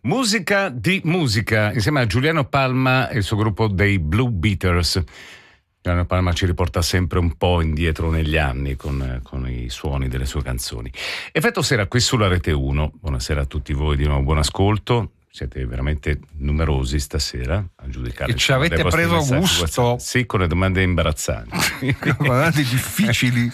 Musica di musica, insieme a Giuliano Palma e il suo gruppo dei Blue Beaters. Giuliano Palma ci riporta sempre un po' indietro negli anni con i suoni delle sue canzoni. Effetto Sera qui sulla Rete 1. Buonasera a tutti voi, di nuovo buon ascolto. Siete veramente numerosi stasera a giudicare. E ci avete preso gusto. Sì, con le domande imbarazzanti. Domande difficili.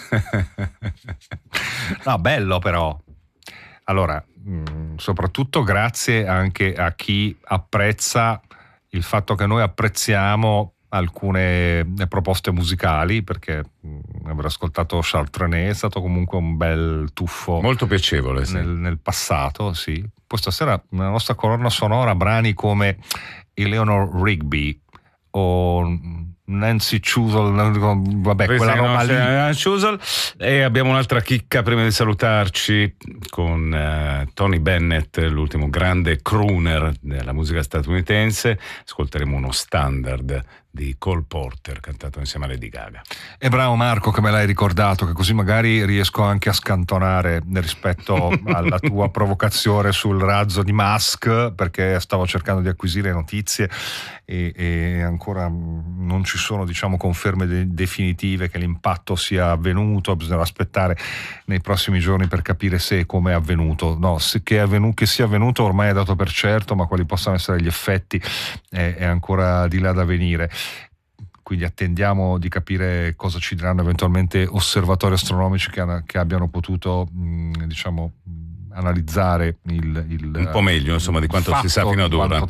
No, bello però. Allora, soprattutto grazie anche a chi apprezza il fatto che noi apprezziamo alcune proposte musicali, perché aver ascoltato Charles Trenet è stato comunque un bel tuffo molto piacevole, sì. nel passato, sì. Poi stasera nella nostra colonna sonora brani come Eleanor Rigby o Nancy Chusel, vabbè, quella roba lì. Chusel. E abbiamo un'altra chicca prima di salutarci con Tony Bennett, l'ultimo grande crooner della musica statunitense. Ascolteremo uno standard di Cole Porter cantato insieme a Lady Gaga. E bravo Marco che me l'hai ricordato, che così magari riesco anche a scantonare rispetto alla tua provocazione sul razzo di Musk, perché stavo cercando di acquisire notizie e ancora non ci sono, diciamo, conferme definitive che l'impatto sia avvenuto. Bisognerà aspettare nei prossimi giorni per capire se e come è avvenuto. No, che sia avvenuto ormai è dato per certo, ma quali possano essere gli effetti è ancora di là da venire. Quindi attendiamo di capire cosa ci diranno eventualmente osservatori astronomici che abbiano potuto diciamo analizzare un po' meglio, insomma, di quanto si sa fino ad ora.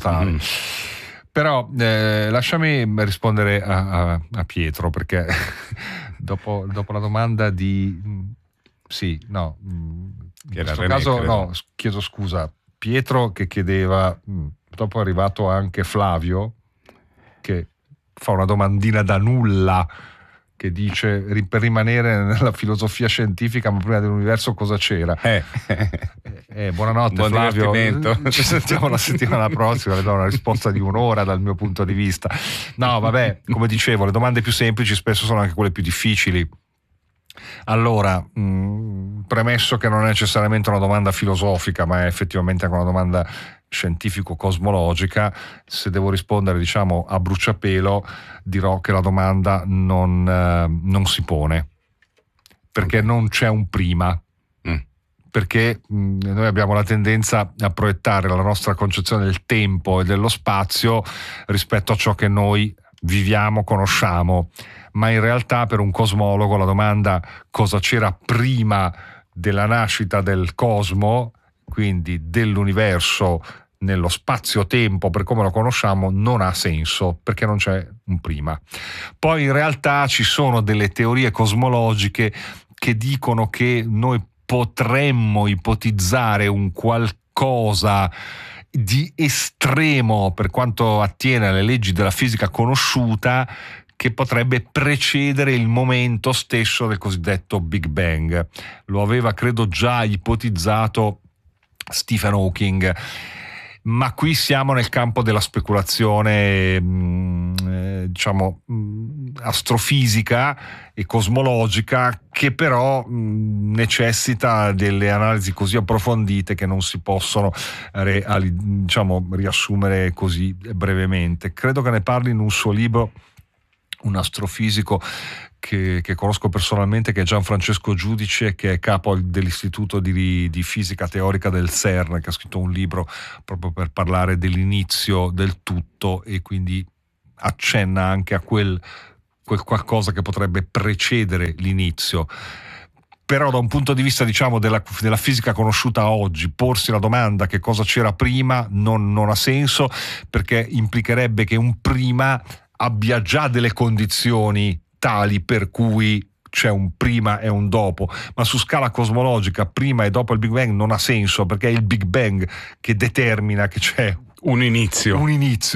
Però lasciami rispondere a Pietro, perché dopo la domanda di in questo caso no, chiedo scusa, Pietro che chiedeva, dopo è arrivato anche Flavio che fa una domandina da nulla, che dice: per rimanere nella filosofia scientifica, ma prima dell'universo cosa c'era? Buonanotte. Buon Flavio, ci sentiamo la settimana prossima, le do una risposta di un'ora dal mio punto di vista. No, vabbè, come dicevo, le domande più semplici spesso sono anche quelle più difficili. Allora, premesso che non è necessariamente una domanda filosofica, ma è effettivamente anche una domanda scientifico-cosmologica, se devo rispondere, diciamo, a bruciapelo, dirò che la domanda non si pone, perché non c'è un prima. Perché noi abbiamo la tendenza a proiettare la nostra concezione del tempo e dello spazio rispetto a ciò che noi viviamo, conosciamo, ma in realtà per un cosmologo la domanda cosa c'era prima della nascita del cosmo, quindi dell'universo nello spazio-tempo per come lo conosciamo, non ha senso, perché non c'è un prima. Poi in realtà ci sono delle teorie cosmologiche che dicono che noi potremmo ipotizzare un qualcosa di estremo per quanto attiene alle leggi della fisica conosciuta, che potrebbe precedere il momento stesso del cosiddetto Big Bang. Lo aveva, credo, già ipotizzato Stephen Hawking. Ma qui siamo nel campo della speculazione, diciamo, astrofisica e cosmologica, che però necessita delle analisi così approfondite che non si possono diciamo, riassumere così brevemente. Credo che ne parli in un suo libro un astrofisico che conosco personalmente, che è Gianfrancesco Giudice, che è capo dell'istituto di fisica teorica del CERN, che ha scritto un libro proprio per parlare dell'inizio del tutto, e quindi accenna anche a quel qualcosa che potrebbe precedere l'inizio. Però da un punto di vista, diciamo, della fisica conosciuta oggi, porsi la domanda che cosa c'era prima non ha senso, perché implicherebbe che un prima abbia già delle condizioni tali per cui c'è un prima e un dopo, ma su scala cosmologica prima e dopo il Big Bang non ha senso, perché è il Big Bang che determina che c'è un inizio.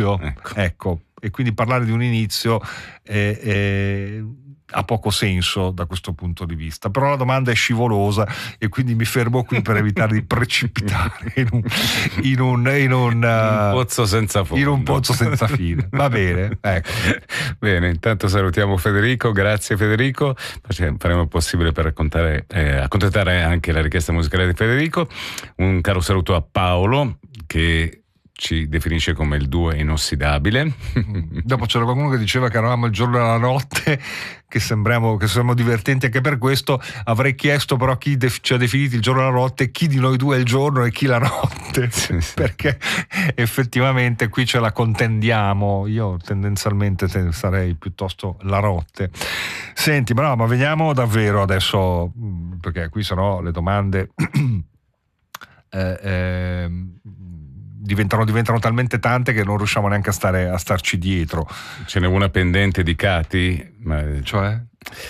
Ecco. E quindi parlare di un inizio ha poco senso da questo punto di vista. Però la domanda è scivolosa e quindi mi fermo qui per evitare di precipitare in un pozzo senza fondo. In un pozzo senza fine. Va bene, ecco. Bene, intanto salutiamo Federico. Grazie Federico. Faremo il possibile per accontentare anche la richiesta musicale di Federico. Un caro saluto a Paolo, che ci definisce come il duo inossidabile. Dopo c'era qualcuno che diceva che eravamo il giorno e la notte, che siamo divertenti anche per questo. Avrei chiesto però chi ci ha definiti il giorno e la notte, chi di noi due è il giorno e chi la notte, perché effettivamente qui ce la contendiamo. Io tendenzialmente sarei piuttosto la notte. Senti, ma veniamo davvero adesso, perché qui sennò le domande diventano talmente tante che non riusciamo neanche a starci dietro. Ce n'è una pendente di Cati, cioè?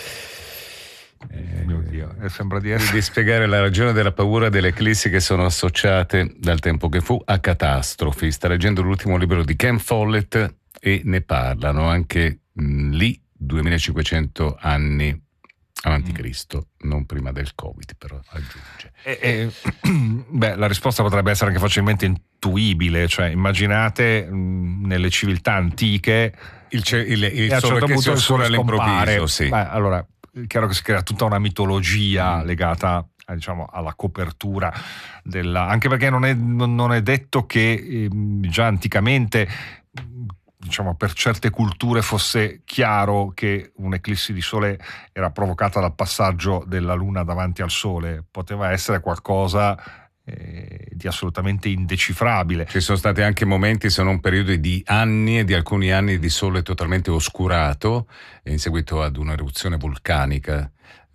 Mio Dio, sembra di spiegare la ragione della paura delle eclissi che sono associate dal tempo che fu a catastrofi. Sta leggendo l'ultimo libro di Ken Follett e ne parlano anche lì 2500 anni avanti Cristo, non prima del Covid, però aggiunge. La risposta potrebbe essere anche facilmente intuibile, cioè immaginate nelle civiltà antiche il sole che si oscura all'improvviso, sì. Allora, è chiaro che si crea tutta una mitologia legata alla copertura anche perché non è detto che già anticamente per certe culture fosse chiaro che un'eclissi di sole era provocata dal passaggio della luna davanti al sole. Poteva essere qualcosa di assolutamente indecifrabile. Ci sono stati anche momenti, se non periodi di anni e di alcuni anni di sole totalmente oscurato in seguito ad un'eruzione vulcanica.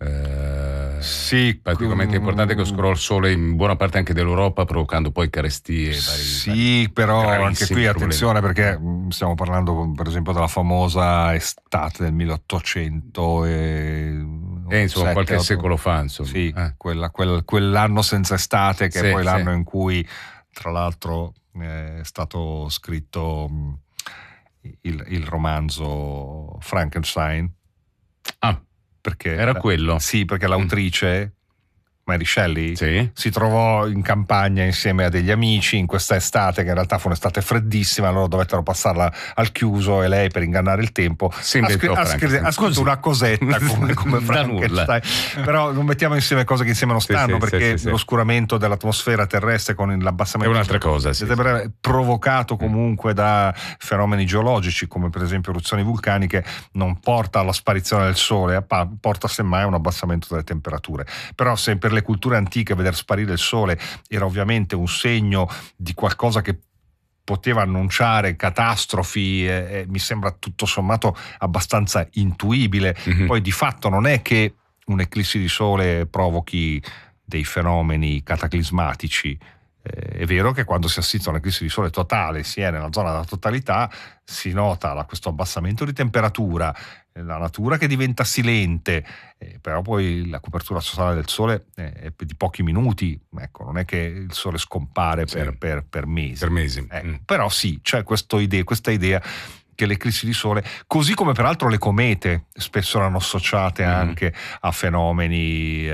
Sì, praticamente importante, che oscurò il sole in buona parte anche dell'Europa, provocando poi carestie. Però anche qui attenzione, perché stiamo parlando per esempio della famosa estate del 1800 insomma qualche secolo fa, insomma. Sì, quell'anno senza estate, che è poi l'anno in cui tra l'altro è stato scritto il romanzo Frankenstein. Perché era quello? Sì, perché l'autrice Mary Shelley sì, si trovò in campagna insieme a degli amici in questa estate, che in realtà fu un'estate freddissima, loro dovettero passarla al chiuso e lei, per ingannare il tempo, ha scritto una cosetta come Frankenstein. Però non mettiamo insieme cose che insieme non stanno, perché l'oscuramento dell'atmosfera terrestre con l'abbassamento è un'altra cosa, provocato comunque da fenomeni geologici come per esempio eruzioni vulcaniche, non porta alla sparizione del sole, porta semmai a un abbassamento delle temperature. Però se per le culture antiche vedere sparire il sole era ovviamente un segno di qualcosa che poteva annunciare catastrofi, mi sembra tutto sommato abbastanza intuibile. Poi di fatto non è che un'eclissi di sole provochi dei fenomeni cataclismatici. È vero che quando si assiste a un'eclissi di sole totale, si è nella zona della totalità, si nota questo abbassamento di temperatura, la natura che diventa silente, però poi la copertura totale del sole è di pochi minuti, ecco, non è che il sole scompare per mesi. Per mesi. Però sì, c'è questa idea che le eclissi di sole, così come peraltro le comete spesso erano associate anche a fenomeni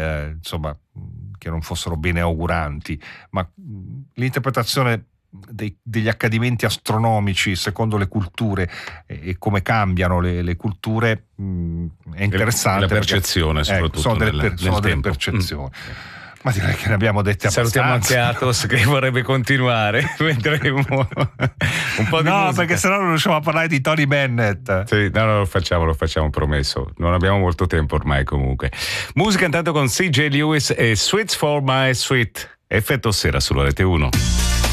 che non fossero bene auguranti, ma l'interpretazione degli accadimenti astronomici secondo le culture e come cambiano le culture è interessante. La percezione, soprattutto sono delle tempo. Percezioni. Ma direi che ne abbiamo dette abbastanza. Salutiamo anche Athos che vorrebbe continuare. Vedremo un po' di musica. Perché sennò non riusciamo a parlare di Tony Bennett. Sì, lo facciamo, promesso. Non abbiamo molto tempo ormai comunque. Musica intanto con CJ Lewis e Sweets for My Sweet. Effetto sera sulla Rete 1.